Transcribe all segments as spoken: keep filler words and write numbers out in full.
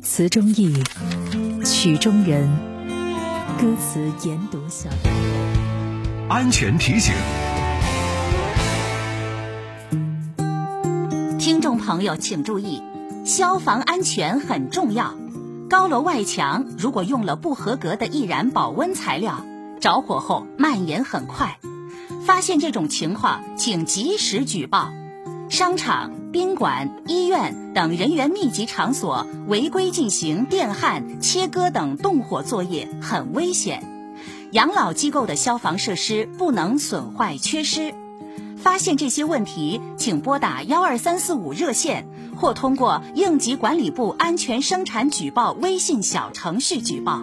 词中意，曲中人，歌词研读小道。 安全提醒， 听众朋友请注意，消防安全很重要。高楼外墙如果用了不合格的易燃保温材料，着火后蔓延很快。发现这种情况，请及时举报。商场、宾馆、医院等人员密集场所违规进行电焊、切割等动火作业很危险。养老机构的消防设施不能损坏缺失。发现这些问题，请拨打幺二三四五热线，或通过应急管理部安全生产举报微信小程序举报。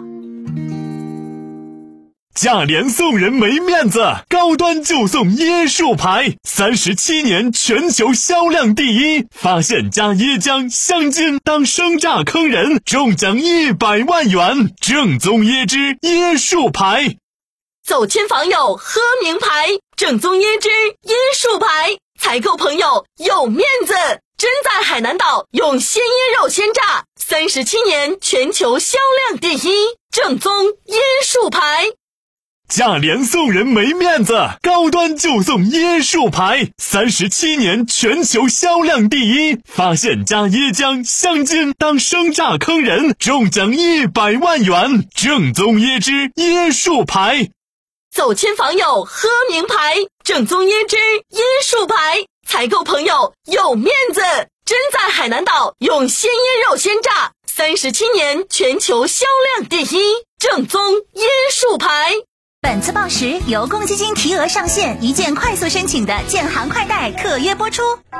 价廉送人没面子，高端就送椰树牌，三十七年全球销量第一。发现加椰浆、香精当生榨坑人，中奖一百万元。正宗椰汁椰树牌， 走亲访友喝名牌，正宗椰汁椰树牌，采购朋友有面子。真在海南岛用鲜椰肉鲜榨，三十七年全球销量第一，正宗椰树牌。 价廉送人没面子，高端就送椰树牌，三十七年全球销量第一。发现加椰浆、香精当生榨坑人，中奖一百万元。正宗椰汁椰树牌， 走亲访友喝名牌，正宗椰汁椰树牌，采购朋友有面子。真在海南岛用鲜椰肉鲜榨，三十七年全球销量第一，正宗椰树牌。 本次报时由公积金提额上线一键快速申请的建行快贷特约播出。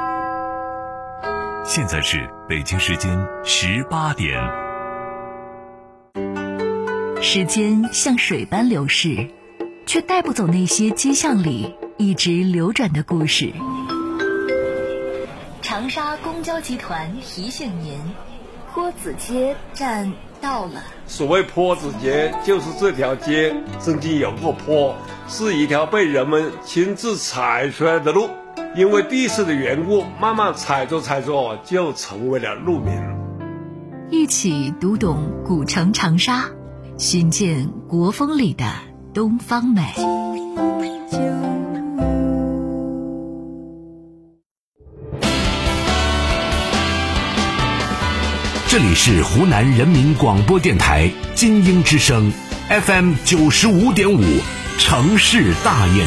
现在是北京时间十八点。 时间像水般流逝，却带不走那些街巷里一直流转的故事。长沙公交集团提醒您，坡子街站到了。 所谓坡子街，就是这条街曾经有过坡，是一条被人们亲自踩出来的路，因为地势的缘故，慢慢踩着踩着就成为了路名。 一起读懂古城长沙，寻见国风里的东方美。 这里是湖南人民广播电台金鹰之声 F M 九十五点五，城市大雁。